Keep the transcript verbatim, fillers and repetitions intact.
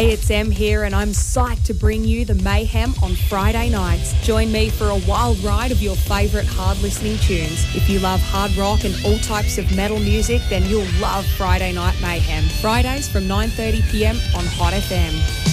Hey, it's Em here and I'm psyched to bring you the mayhem on Friday nights. Join me for a wild ride of your favourite hard listening tunes. If you love hard rock and all types of metal music, then you'll love Friday Night Mayhem. Fridays from nine thirty p m on Hot F M.